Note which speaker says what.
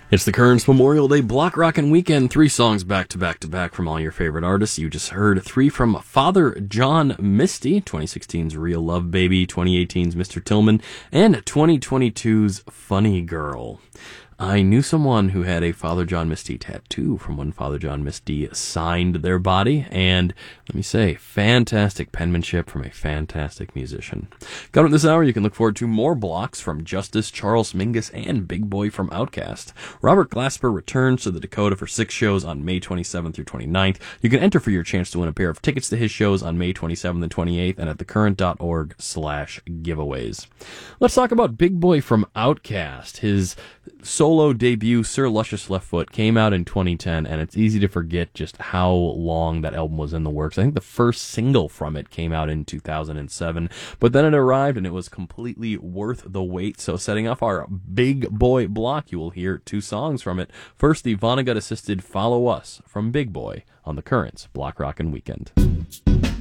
Speaker 1: It's the Currents Memorial Day Block Rockin' Weekend. 3 songs back to back to back from all your favorite artists. You just heard 3 from Father John Misty, 2016's Real Love Baby, 2018's Mr. Tillman, and 2022's Funny Girl. I knew someone who had a Father John Misty tattoo from when Father John Misty signed their body, and let me say, fantastic penmanship from a fantastic musician. Coming up this hour, you can look forward to more blocks from Justice, Charles Mingus, and Big Boy from Outkast. Robert Glasper returns to the Dakota for 6 shows on May 27th through 29th. You can enter for your chance to win a pair of tickets to his shows on May 27th and 28th and at thecurrent.org/giveaways. Let's talk about Big Boy from Outkast. His solo debut, Sir Luscious Left Foot, came out in 2010, and it's easy to forget just how long that album was in the works. I think the first single from it came out in 2007, but then it arrived and it was completely worth the wait. So setting off our Big Boy block, you will hear 2 songs from it. First, the Vonnegut-assisted Follow Us from Big Boy on the Currents Block Rockin' Weekend.